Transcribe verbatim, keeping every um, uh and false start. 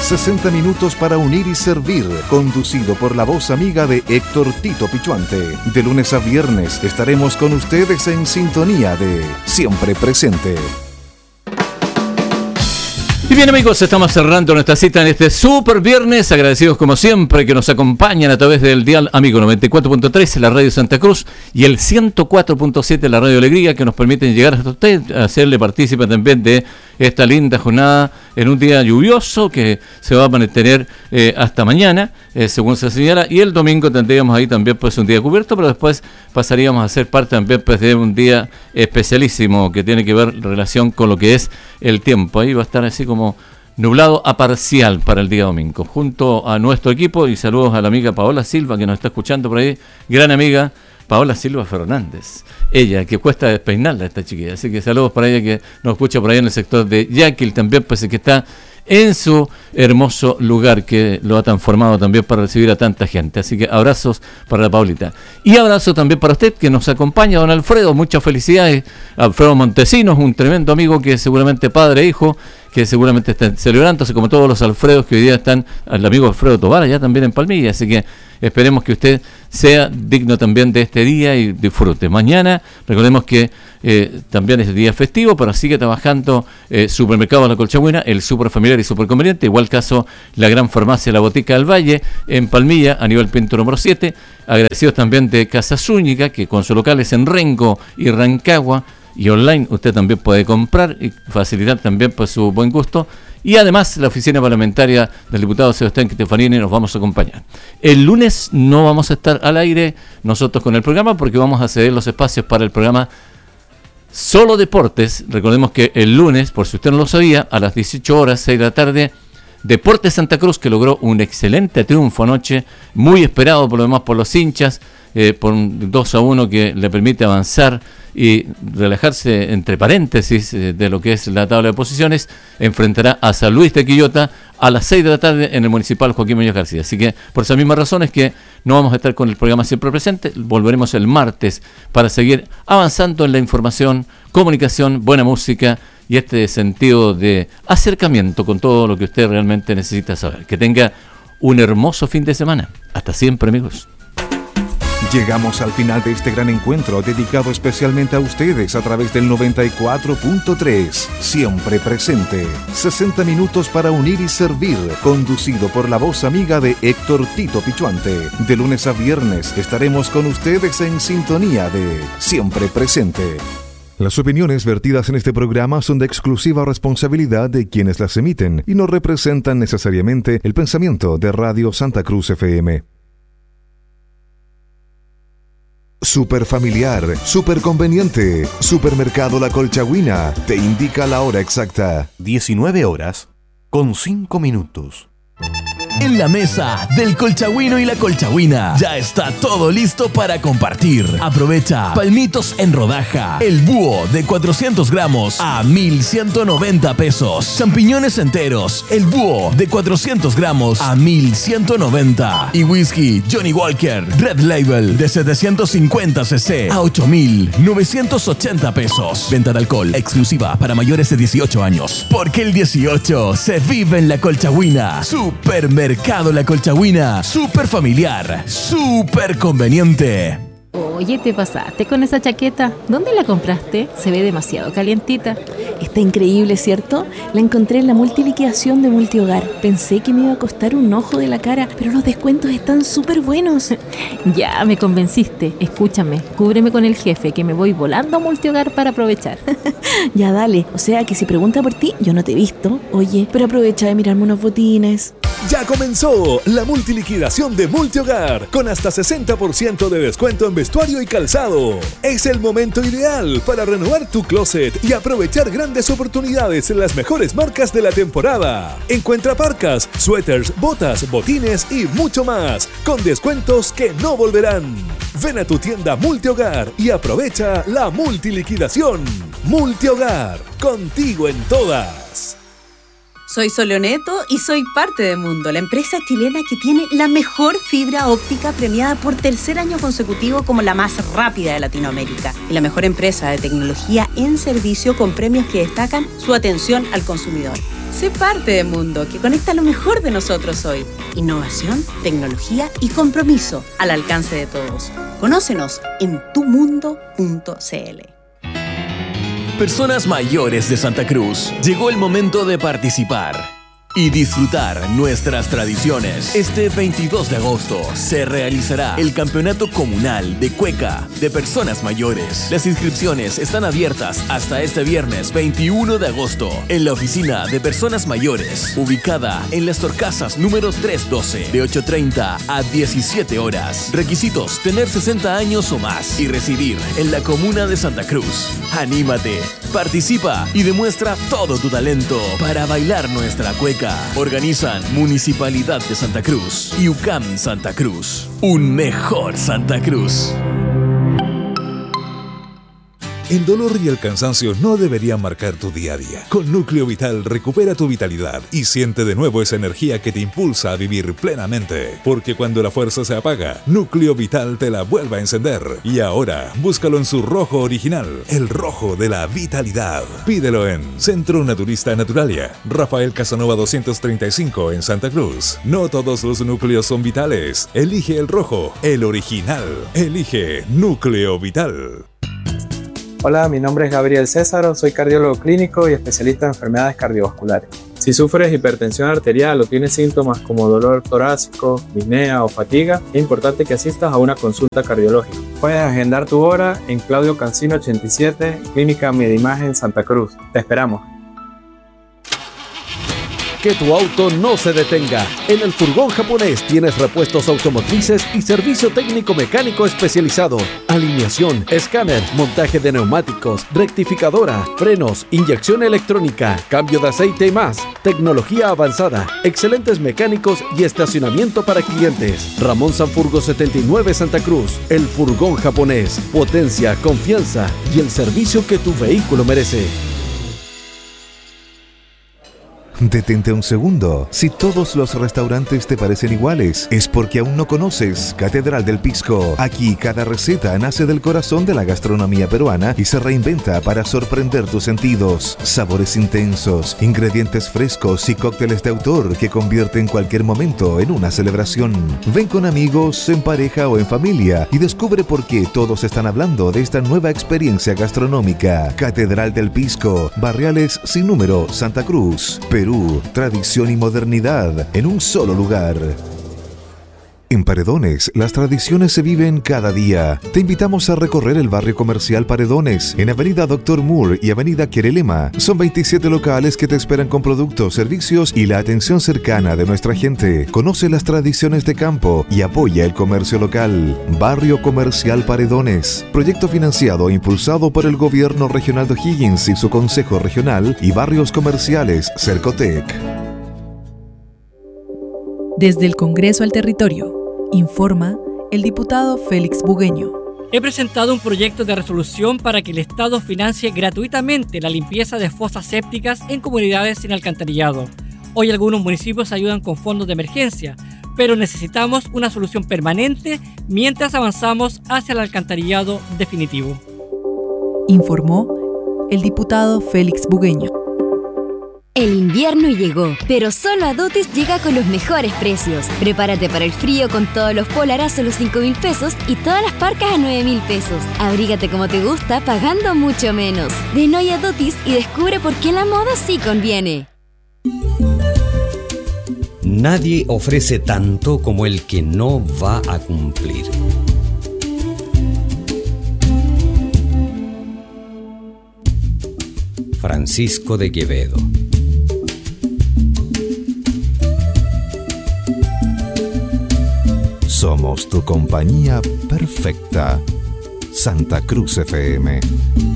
sesenta minutos para unir y servir, conducido por la voz amiga de Héctor Tito Pichuante. De lunes a viernes estaremos con ustedes en sintonía de Siempre Presente. Y bien, amigos, estamos cerrando nuestra cita en este super viernes, agradecidos como siempre que nos acompañan a través del dial Amigo noventa y cuatro punto tres, la radio Santa Cruz, y el ciento cuatro punto siete, la radio Alegría, que nos permiten llegar hasta usted, hacerle partícipe también de esta linda jornada en un día lluvioso que se va a mantener eh, hasta mañana, eh, según se señala, y el domingo tendríamos ahí también pues un día cubierto, pero después pasaríamos a ser parte también pues de un día especialísimo que tiene que ver en relación con lo que es el tiempo. Ahí va a estar así como nublado a parcial para el día domingo, junto a nuestro equipo, y saludos a la amiga Paola Silva que nos está escuchando por ahí, gran amiga Paola Silva Fernández, ella que cuesta despeinarla esta chiquilla, así que saludos para ella que nos escucha por ahí en el sector de Yaquil también, pues que está en su hermoso lugar que lo ha transformado también para recibir a tanta gente, así que abrazos para la Paulita, y abrazo también para usted que nos acompaña, don Alfredo, muchas felicidades, Alfredo Montesinos, un tremendo amigo que seguramente padre e hijo, que seguramente está celebrándose como todos los Alfredos que hoy día están, el amigo Alfredo Tobar allá también en Palmilla, así que esperemos que usted sea digno también de este día y disfrute. Mañana, recordemos que eh, también es día festivo, pero sigue trabajando eh, Supermercado La Colchagüina, el súper familiar y súper conveniente, igual caso la gran farmacia La Botica del Valle, en Palmilla, a nivel Pinto número siete, agradecidos también de Casa Zúñiga, que con sus locales en Rengo y Rancagua, y online usted también puede comprar y facilitar también pues su buen gusto, y además la oficina parlamentaria del diputado Sebastián Stefanini nos vamos a acompañar. El lunes no vamos a estar al aire nosotros con el programa porque vamos a ceder los espacios para el programa Solo Deportes. Recordemos que el lunes, por si usted no lo sabía, a las dieciocho horas, seis de la tarde, Deportes Santa Cruz, que logró un excelente triunfo anoche, muy esperado por lo demás por los hinchas, eh, por un dos a uno que le permite avanzar y relajarse, entre paréntesis, eh, de lo que es la tabla de posiciones. Enfrentará a San Luis de Quillota a las seis de la tarde en el Municipal Joaquín Muñoz García. Así que por esas mismas razones que no vamos a estar con el programa Siempre Presente, volveremos el martes para seguir avanzando en la información, comunicación, buena música y este sentido de acercamiento con todo lo que usted realmente necesita saber. Que tenga un hermoso fin de semana. Hasta siempre, amigos. Llegamos al final de este gran encuentro dedicado especialmente a ustedes a través del noventa y cuatro punto tres. Siempre Presente. sesenta minutos para unir y servir, conducido por la voz amiga de Héctor Tito Pichuante. De lunes a viernes estaremos con ustedes en sintonía de Siempre Presente. Las opiniones vertidas en este programa son de exclusiva responsabilidad de quienes las emiten y no representan necesariamente el pensamiento de Radio Santa Cruz F M. Super familiar, super conveniente. Supermercado La Colchagüina te indica la hora exacta. diecinueve horas con cinco minutos. En la mesa del Colchagüino y la Colchagüina ya está todo listo para compartir. Aprovecha palmitos en rodaja, el búho de cuatrocientos gramos a mil ciento noventa pesos. Champiñones enteros, el búho de cuatrocientos gramos a mil ciento noventa. Y whisky Johnny Walker Red Label de setecientos cincuenta centilitros a ocho mil novecientos ochenta pesos. Venta de alcohol exclusiva para mayores de dieciocho años. Porque el dieciocho se vive en la Colchagüina. Supermercado Mercado La Colchagüina, súper familiar, súper conveniente. Oye, te pasaste con esa chaqueta. ¿Dónde la compraste? Se ve demasiado calientita. Está increíble, ¿cierto? La encontré en la multiliquidación de Multihogar. Pensé que me iba a costar un ojo de la cara, pero los descuentos están súper buenos. Ya, me convenciste. Escúchame, cúbreme con el jefe, que me voy volando a Multihogar para aprovechar. Ya, dale. O sea que si pregunta por ti, yo no te he visto. Oye, pero aprovecha de mirarme unos botines. Ya comenzó la multiliquidación de Multihogar, con hasta sesenta por ciento de descuento en vestuario y calzado. Es el momento ideal para renovar tu closet y aprovechar grandes oportunidades en las mejores marcas de la temporada. Encuentra parcas, suéteres, botas, botines y mucho más, con descuentos que no volverán. Ven a tu tienda Multihogar y aprovecha la multiliquidación. Multihogar, contigo en todas. Soy Soleoneto y soy parte de Mundo, la empresa chilena que tiene la mejor fibra óptica premiada por tercer año consecutivo como la más rápida de Latinoamérica y la mejor empresa de tecnología en servicio con premios que destacan su atención al consumidor. Sé parte de Mundo, que conecta lo mejor de nosotros hoy. Innovación, tecnología y compromiso al alcance de todos. Conócenos en tu mundo punto c l. Personas mayores de Santa Cruz, llegó el momento de participar y disfrutar nuestras tradiciones. Este veintidós de agosto se realizará el Campeonato Comunal de Cueca de Personas Mayores. Las inscripciones están abiertas hasta este viernes veintiuno de agosto en la Oficina de Personas Mayores, ubicada en Las Torcasas número trescientos doce, de ocho treinta a diecisiete horas. Requisitos: tener sesenta años o más y residir en la comuna de Santa Cruz. Anímate, participa y demuestra todo tu talento para bailar nuestra cueca. Organizan Municipalidad de Santa Cruz y U C A M Santa Cruz. Un mejor Santa Cruz. El dolor y el cansancio no deberían marcar tu día a día. Con Núcleo Vital recupera tu vitalidad y siente de nuevo esa energía que te impulsa a vivir plenamente. Porque cuando la fuerza se apaga, Núcleo Vital te la vuelve a encender. Y ahora, búscalo en su rojo original, el rojo de la vitalidad. Pídelo en Centro Naturista Naturalia, Rafael Casanova doscientos treinta y cinco en Santa Cruz. No todos los núcleos son vitales. Elige el rojo, el original. Elige Núcleo Vital. Hola, mi nombre es Gabriel Césaro, soy cardiólogo clínico y especialista en enfermedades cardiovasculares. Si sufres hipertensión arterial o tienes síntomas como dolor torácico, disnea o fatiga, es importante que asistas a una consulta cardiológica. Puedes agendar tu hora en Claudio Cancino ochenta y siete, Clínica Medimagen Santa Cruz. Te esperamos. Que tu auto no se detenga. En el Furgón Japonés tienes repuestos automotrices y servicio técnico mecánico especializado. Alineación, escáner, montaje de neumáticos, rectificadora, frenos, inyección electrónica, cambio de aceite y más. Tecnología avanzada, excelentes mecánicos y estacionamiento para clientes. Ramón Sanfurgo setenta y nueve Santa Cruz. El Furgón Japonés. Potencia, confianza y el servicio que tu vehículo merece. Detente un segundo. Si todos los restaurantes te parecen iguales, es porque aún no conoces Catedral del Pisco. Aquí cada receta nace del corazón de la gastronomía peruana y se reinventa para sorprender tus sentidos. Sabores intensos, ingredientes frescos y cócteles de autor que convierten cualquier momento en una celebración. Ven con amigos, en pareja o en familia y descubre por qué todos están hablando de esta nueva experiencia gastronómica. Catedral del Pisco, Barriales sin número, Santa Cruz, Perú. Tradición y modernidad en un solo lugar. En Paredones, las tradiciones se viven cada día. Te invitamos a recorrer el barrio comercial Paredones, en Avenida Doctor Moore y Avenida Querelema. Son veintisiete locales que te esperan con productos, servicios y la atención cercana de nuestra gente. Conoce las tradiciones de campo y apoya el comercio local. Barrio Comercial Paredones. Proyecto financiado e impulsado por el Gobierno Regional de O'Higgins y su Consejo Regional y Barrios Comerciales Cercotec. Desde el Congreso al Territorio, informa el diputado Félix Bugueño. He presentado un proyecto de resolución para que el Estado financie gratuitamente la limpieza de fosas sépticas en comunidades sin alcantarillado. Hoy algunos municipios ayudan con fondos de emergencia, pero necesitamos una solución permanente mientras avanzamos hacia el alcantarillado definitivo. Informó el diputado Félix Bugueño. El invierno llegó, pero solo Adotis llega con los mejores precios. Prepárate para el frío con todos los polar a solo cinco mil pesos y todas las parcas a nueve mil pesos. Abrígate como te gusta pagando mucho menos. Ven hoy a Adotis y descubre por qué la moda sí conviene. Nadie ofrece tanto como el que no va a cumplir. Francisco de Quevedo. Somos tu compañía perfecta. Santa Cruz F M.